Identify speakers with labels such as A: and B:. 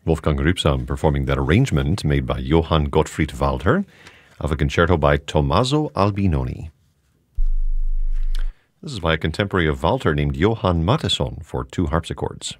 A: Wolfgang Rübsam performing that arrangement made by Johann Gottfried Walther of a concerto by Tommaso Albinoni. This is by a contemporary of Walther named Johann Mattheson for 2 harpsichords.